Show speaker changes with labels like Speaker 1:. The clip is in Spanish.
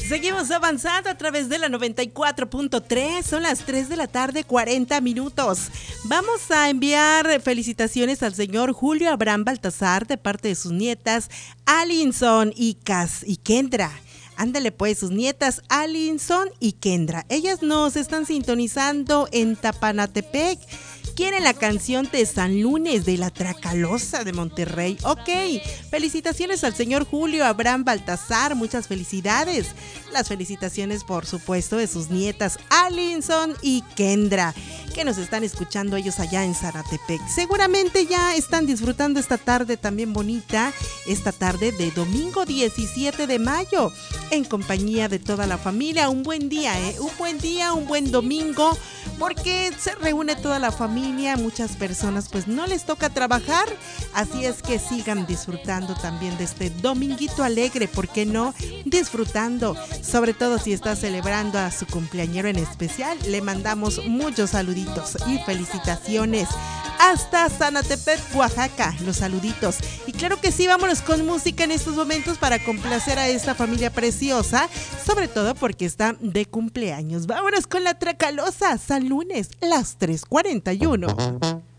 Speaker 1: Seguimos avanzando a través de la 94.3, son las 3 de la tarde, 40 minutos. Vamos a enviar felicitaciones al señor Julio Abraham Baltasar de parte de sus nietas Alinson y Kendra. Ándale pues, sus nietas Alinson y Kendra. Ellas nos están sintonizando en Tapanatepec. Quieren la canción de San Lunes de la Tracalosa de Monterrey. Ok, felicitaciones al señor Julio Abraham Baltasar, muchas felicidades. Las felicitaciones, por supuesto, de sus nietas Alinson y Kendra, que nos están escuchando ellos allá en Zanatepec. Seguramente ya están disfrutando esta tarde también bonita, esta tarde de domingo 17 de mayo, en compañía de toda la familia. Un buen día, un buen día, un buen domingo, porque se reúne toda la familia. Muchas personas pues no les toca trabajar, así es que sigan disfrutando también de este dominguito alegre, ¿por qué no? Disfrutando, sobre todo si está celebrando a su cumpleañero en especial. Le mandamos muchos saluditos y felicitaciones hasta Zanatepec, Oaxaca, los saluditos. Y claro que sí, vámonos con música en estos momentos para complacer a esta familia preciosa, sobre todo porque está de cumpleaños. Vámonos con la Tracalosa, San Lunes, las 3:41.